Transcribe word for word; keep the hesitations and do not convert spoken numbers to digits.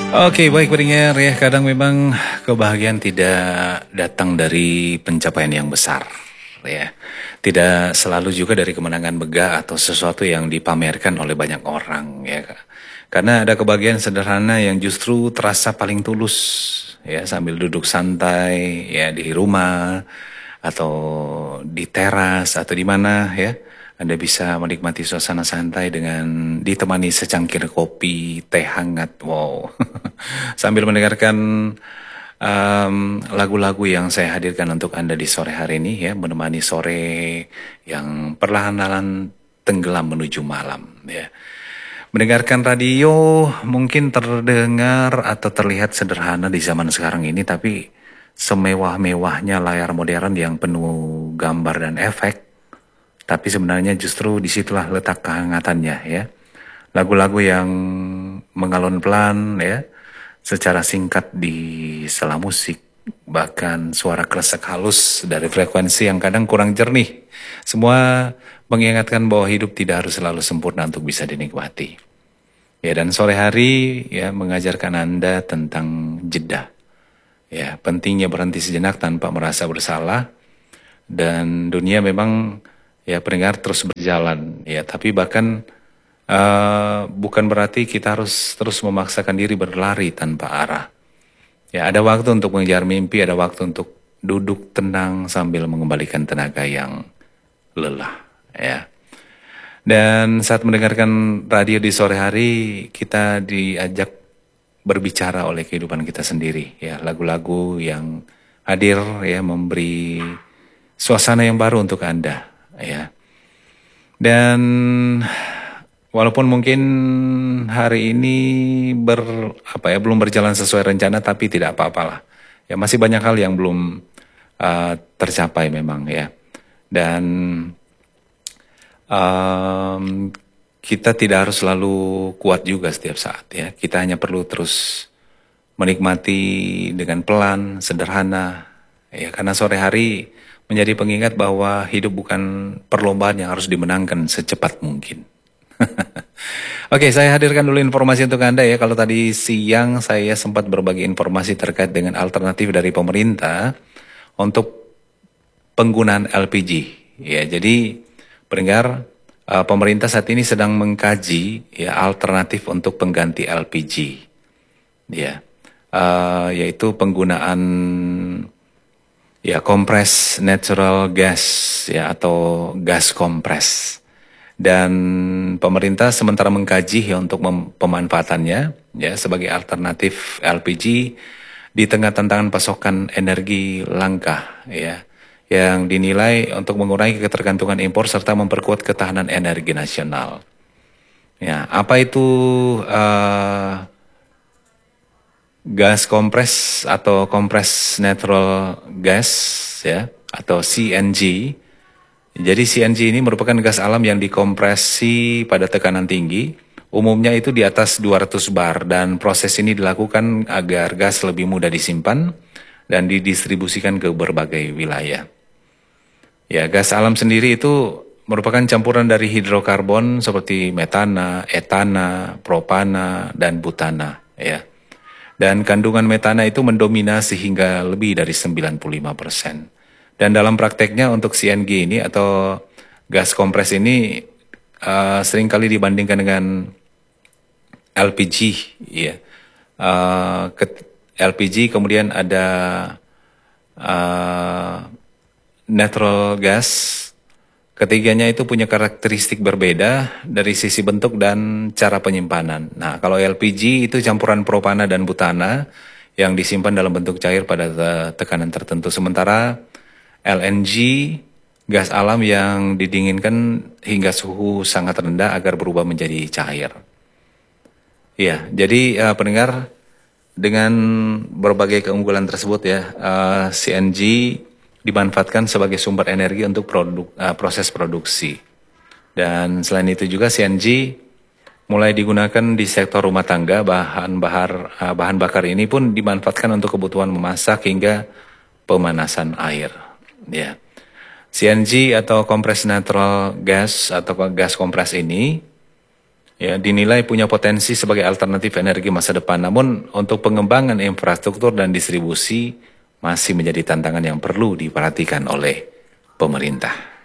Oke, baik pendengar ya. Kadang memang kebahagiaan tidak datang dari pencapaian yang besar, ya. Tidak selalu juga dari kemenangan megah atau sesuatu yang dipamerkan oleh banyak orang, ya. Karena ada kebahagiaan sederhana yang justru terasa paling tulus, ya, sambil duduk santai, ya, di rumah atau di teras atau di mana, ya. Anda bisa menikmati suasana santai dengan ditemani secangkir kopi, teh hangat, wow. Sambil mendengarkan em, lagu-lagu yang saya hadirkan untuk Anda di sore hari ini ya, menemani sore yang perlahan-lahan tenggelam menuju malam ya. Mendengarkan radio mungkin terdengar atau terlihat sederhana di zaman sekarang ini, tapi semewah-mewahnya layar modern yang penuh gambar dan efek, tapi sebenarnya justru disitulah letak kehangatannya ya. Lagu-lagu yang mengalun pelan ya, secara singkat di sela musik, bahkan suara kresek halus dari frekuensi yang kadang kurang jernih. Semua mengingatkan bahwa hidup tidak harus selalu sempurna untuk bisa dinikmati. Ya, dan sore hari ya mengajarkan Anda tentang jeda. Ya, pentingnya berhenti sejenak tanpa merasa bersalah, dan dunia memang ya pendengar terus berjalan ya, tapi bahkan uh, bukan berarti kita harus terus memaksakan diri berlari tanpa arah. Ya, ada waktu untuk mengejar mimpi, ada waktu untuk duduk tenang sambil mengembalikan tenaga yang lelah ya. Dan saat mendengarkan radio di sore hari, kita diajak berbicara oleh kehidupan kita sendiri ya, lagu-lagu yang hadir ya memberi suasana yang baru untuk Anda ya. Dan walaupun mungkin hari ini ber apa ya belum berjalan sesuai rencana, tapi tidak apa-apalah. Ya, masih banyak hal yang belum uh, tercapai memang ya. Dan um, kita tidak harus selalu kuat juga setiap saat ya. Kita hanya perlu terus menikmati dengan pelan, sederhana ya, karena sore hari menjadi pengingat bahwa hidup bukan perlombaan yang harus dimenangkan secepat mungkin. Oke, saya hadirkan dulu informasi untuk Anda ya. Kalau tadi siang saya sempat berbagi informasi terkait dengan alternatif dari pemerintah untuk penggunaan L P G. Ya, jadi pendengar, uh, pemerintah saat ini sedang mengkaji ya alternatif untuk pengganti L P G. Ya, uh, yaitu penggunaan ya kompres natural gas ya atau gas kompres. Dan pemerintah sementara mengkaji ya untuk pemanfaatannya ya sebagai alternatif L P G di tengah tantangan pasokan energi langka ya yang dinilai untuk mengurangi ketergantungan impor serta memperkuat ketahanan energi nasional. Ya, apa itu uh, gas kompres atau kompres natural gas ya atau C N G? Jadi C N G ini merupakan gas alam yang dikompresi pada tekanan tinggi, umumnya itu di atas dua ratus bar, dan proses ini dilakukan agar gas lebih mudah disimpan dan didistribusikan ke berbagai wilayah. Ya, gas alam sendiri itu merupakan campuran dari hidrokarbon seperti metana, etana, propana, dan butana ya. Dan kandungan metana itu mendominasi hingga lebih dari sembilan puluh lima persen. Dan dalam prakteknya untuk C N G ini atau gas kompres ini uh, seringkali dibandingkan dengan L P G ya. Uh, L P G kemudian ada uh, natural gas. Ketiganya itu punya karakteristik berbeda dari sisi bentuk dan cara penyimpanan. Nah, kalau L P G itu campuran propana dan butana yang disimpan dalam bentuk cair pada tekanan tertentu. Sementara L N G, gas alam yang didinginkan hingga suhu sangat rendah agar berubah menjadi cair. Ya, jadi uh, pendengar, dengan berbagai keunggulan tersebut ya, uh, C N G dimanfaatkan sebagai sumber energi untuk produk, uh, proses produksi. Dan selain itu juga C N G mulai digunakan di sektor rumah tangga. Bahan bahar, uh, bahan bakar ini pun dimanfaatkan untuk kebutuhan memasak hingga pemanasan air. Ya, C N G atau kompres natural gas atau gas kompres ini ya dinilai punya potensi sebagai alternatif energi masa depan. Namun untuk pengembangan infrastruktur dan distribusi masih menjadi tantangan yang perlu diperhatikan oleh pemerintah.